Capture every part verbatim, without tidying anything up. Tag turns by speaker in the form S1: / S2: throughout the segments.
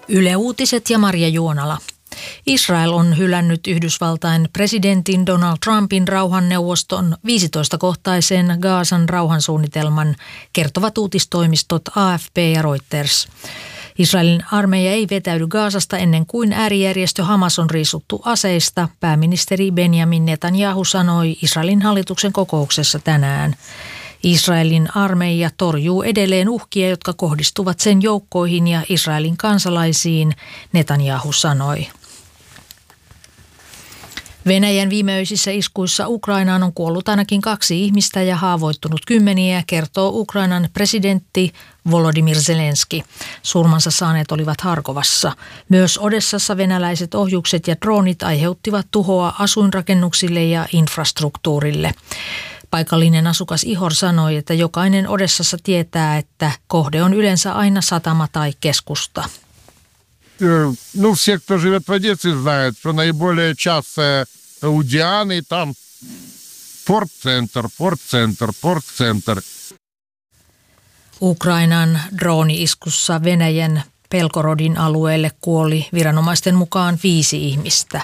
S1: Yle Uutiset ja Marja Juonala. Israel on hylännyt Yhdysvaltain presidentin Donald Trumpin rauhanneuvoston viisitoista-kohtaisen Gazan rauhansuunnitelman, kertovat uutistoimistot A F P ja Reuters. Israelin armeija ei vetäydy Gazasta ennen kuin äärijärjestö Hamas on riisuttu aseista, pääministeri Benjamin Netanyahu sanoi Israelin hallituksen kokouksessa tänään. Israelin armeija torjuu edelleen uhkia, jotka kohdistuvat sen joukkoihin ja Israelin kansalaisiin, Netanyahu sanoi. Venäjän viimeisissä iskuissa Ukrainaan on kuollut ainakin kaksi ihmistä ja haavoittunut kymmeniä, kertoo Ukrainan presidentti Volodymyr Zelenski. Surmansa saaneet olivat Harkovassa. Myös Odessassa venäläiset ohjukset ja droonit aiheuttivat tuhoa asuinrakennuksille ja infrastruktuurille. Paikallinen asukas Ihor sanoi, että jokainen Odessassa tietää, että kohde on yleensä aina satama tai keskusta.
S2: Ну, все, кто живет в Одессе, знают, что наиболее часто у Дианы там порт-центр, порт-центр, порт-центр.
S1: Ukrainan drooni-iskussa Venäjän Pelgorodin alueelle kuoli viranomaisten mukaan viisi ihmistä.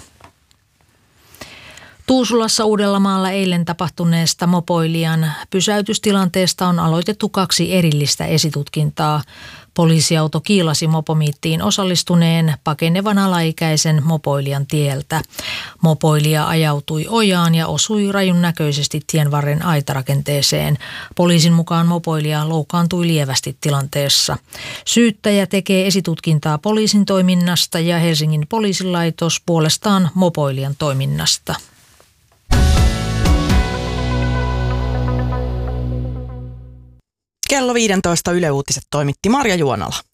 S1: Tuusulassa Uudellamaalla eilen tapahtuneesta mopoilijan pysäytystilanteesta on aloitettu kaksi erillistä esitutkintaa. Poliisiauto kiilasi mopomiittiin osallistuneen pakenevan alaikäisen mopoilijan tieltä. Mopoilija ajautui ojaan ja osui rajun näköisesti tienvarren aitarakenteeseen. Poliisin mukaan mopoilija loukkaantui lievästi tilanteessa. Syyttäjä tekee esitutkintaa poliisin toiminnasta ja Helsingin poliisilaitos puolestaan mopoilijan toiminnasta.
S3: Kello viisitoista Yle Uutiset toimitti Marja Juonala.